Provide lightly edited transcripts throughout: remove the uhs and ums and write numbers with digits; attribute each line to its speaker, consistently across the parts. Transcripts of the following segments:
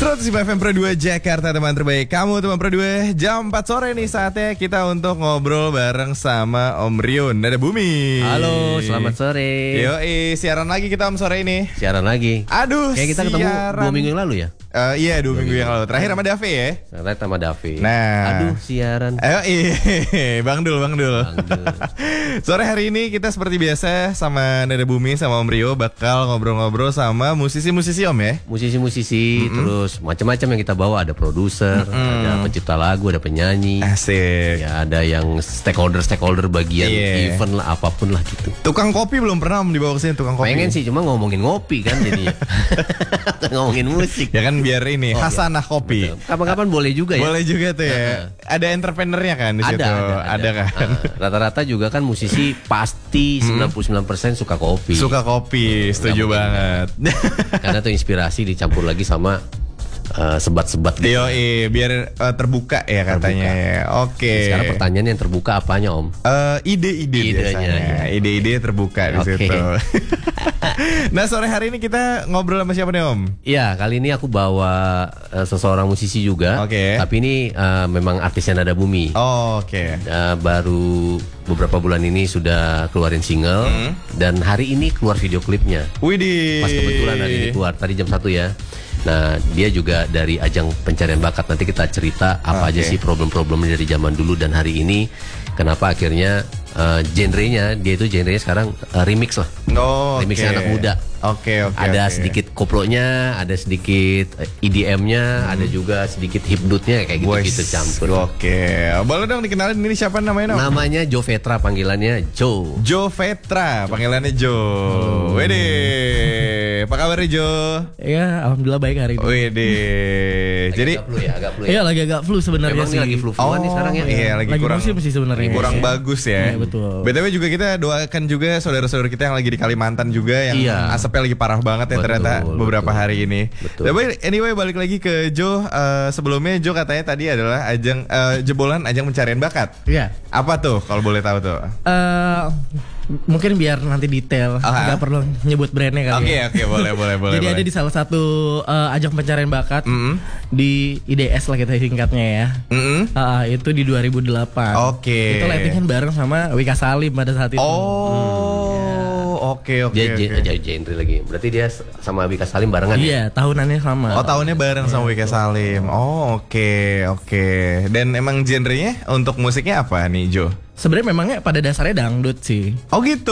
Speaker 1: 105 FM Pro 2 Jakarta, teman terbaik kamu, teman Pro 2. Jam 4 sore nih saatnya kita untuk ngobrol bareng sama Om Rio Nada Bumi.
Speaker 2: Halo, selamat sore.
Speaker 1: Yoi, siaran lagi kita Om sore ini.
Speaker 2: Siaran lagi.
Speaker 1: Aduh,
Speaker 2: kayak kita ketemu 2 minggu yang lalu ya?
Speaker 1: Iya, 2 minggu yang lalu. Terakhir sama Davi ya?
Speaker 2: Terakhir sama Davi.
Speaker 1: Nah,
Speaker 2: aduh, siaran.
Speaker 1: Bang Dul. Sore hari ini kita seperti biasa sama Nada Bumi sama Om Rio bakal ngobrol-ngobrol sama musisi-musisi Om ya.
Speaker 2: Musisi-musisi, terus macam-macam yang kita bawa. Ada produser, ada pencipta lagu, ada penyanyi.
Speaker 1: Asik.
Speaker 2: Ya, ada yang stakeholder bagian event lah, apapun lah gitu.
Speaker 1: Tukang kopi belum pernah Om dibawa ke sini, tukang kopi.
Speaker 2: Pengen sih, cuma ngomongin ngopi kan jadinya. Ngomongin musik.
Speaker 1: Ya kan biar ini Hasanah kopi.
Speaker 2: Kapan-kapan boleh juga ya.
Speaker 1: Boleh juga tuh ya. Ada entrepreneurnya kan di situ. Ada kan.
Speaker 2: Rata-rata juga kan musisi pasti 99% suka kopi.
Speaker 1: Suka kopi, setuju banget.
Speaker 2: Karena tuh inspirasi dicampur lagi sama sebat-sebat gitu.
Speaker 1: Yoi, biar terbuka ya katanya ya. Oke.
Speaker 2: Sekarang pertanyaannya yang terbuka apanya Om?
Speaker 1: Ide-ide biasanya. Ide-ide terbuka di situ. Nah, sore hari ini kita ngobrol sama siapa nih Om?
Speaker 2: Iya, kali ini aku bawa seseorang musisi juga. Tapi ini memang artisnya Nada Bumi. Baru beberapa bulan ini sudah keluarin single dan hari ini keluar video klipnya.
Speaker 1: Widih.
Speaker 2: Pas kebetulan hari ini keluar, tadi jam 1 ya. Nah, dia juga dari ajang pencarian bakat. Nanti kita cerita apa aja sih problem-problemnya dari zaman dulu dan hari ini. Kenapa akhirnya genrenya, dia itu genrenya sekarang remix lah. Remix anak muda. Ada sedikit koplonya, ada sedikit EDM-nya, ada juga sedikit hipdutnya kayak gitu-gitu campur.
Speaker 1: Boleh dong dikenalin ini siapa namanya?
Speaker 2: Namanya Jo Vetra, panggilannya Jo.
Speaker 1: Jo Vetra, panggilannya Jo. Wede. Apa kabar Jo?
Speaker 3: Ya, alhamdulillah baik hari ini.
Speaker 1: Wede. Jadi
Speaker 2: agak flu ya.
Speaker 3: Iya, lagi agak flu sebenarnya sih.
Speaker 2: Lagi flu-fluan nih sekarang ya.
Speaker 1: Iya, lagi kurang
Speaker 3: musim sih sebenarnya.
Speaker 1: Kurang bagus ya.
Speaker 3: Iya, betul.
Speaker 1: BTW juga kita doakan juga saudara-saudara kita yang lagi di Kalimantan juga yang asapnya lagi parah banget ya ternyata beberapa hari ini. Tapi anyway, balik lagi ke Jo. Sebelumnya Jo katanya tadi adalah ajang jebolan ajang pencarian bakat.
Speaker 3: Iya.
Speaker 1: Apa tuh kalau boleh tahu tuh?
Speaker 3: Mungkin biar nanti detail, nggak perlu nyebut brandnya kali.
Speaker 1: Oke, boleh.
Speaker 3: Jadi ada di salah satu ajang pencarian bakat di IDS lah kita singkatnya ya. Itu di 2008. Itu lighting bareng sama Wika Salim pada saat itu.
Speaker 2: Dia genre lagi. Berarti dia sama Wika Salim barengan ya?
Speaker 3: Iya, tahunannya sama.
Speaker 1: Tahunnya bareng sama Wika Salim. Oke. Dan emang genrenya untuk musiknya apa nih Jo?
Speaker 3: Sebenarnya memangnya pada dasarnya dangdut sih.
Speaker 1: Oh gitu.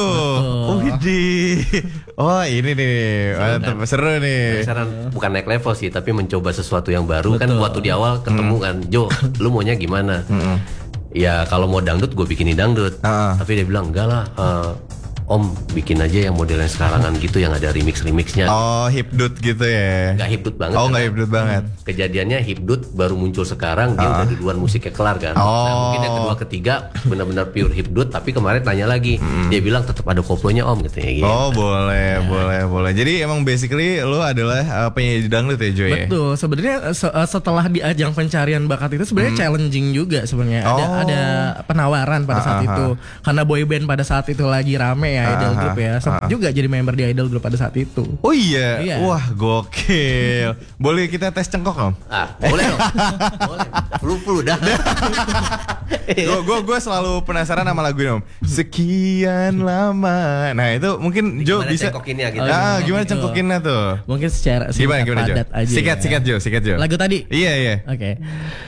Speaker 1: Ini nih. Mantap, seru nih.
Speaker 2: Sekarang bukan naik level sih, tapi mencoba sesuatu yang baru. Kan waktu di awal ketemu kan, Jo, lu maunya gimana? Ya kalau mau dangdut gue bikinin dangdut. Tapi dia bilang enggak lah. Om bikin aja yang modelnya sekarangan gitu, yang ada remix-remixnya.
Speaker 1: Hipdut gitu ya.
Speaker 2: Nggak hipdut banget.
Speaker 1: Nggak hipdut banget.
Speaker 2: Kejadiannya hipdut baru muncul sekarang, dia udah duluan musiknya kelar kan. Nah mungkin yang kedua ketiga benar-benar pure hipdut. Tapi kemarin tanya lagi, dia bilang tetap ada koplonya Om gitu ya. Gitu.
Speaker 1: Boleh. Jadi emang basically lu adalah penyanyi dangdut ya Jo ya?
Speaker 3: Betul. Sebenarnya setelah di ajang pencarian bakat itu sebenarnya challenging juga sebenarnya. Ada penawaran pada saat itu. Karena boyband pada saat itu lagi rame ya, Idol Group ya. Sempat juga jadi member di Idol Group pada saat itu.
Speaker 1: Oh iya? Wah gokil. Boleh kita tes cengkok Om?
Speaker 2: Boleh dong. Boleh. Flu dah.
Speaker 1: Gue selalu penasaran sama lagu ini Om. Sekian lama. Nah itu mungkin Jo bisa
Speaker 2: cengkokinnya gitu.
Speaker 1: Gimana cengkokinnya tuh?
Speaker 3: Mungkin secara
Speaker 1: gimana
Speaker 3: padat
Speaker 1: Jo?
Speaker 3: aja.
Speaker 1: Sikat Jo.
Speaker 3: Lagu tadi?
Speaker 1: Iya.
Speaker 3: Oke.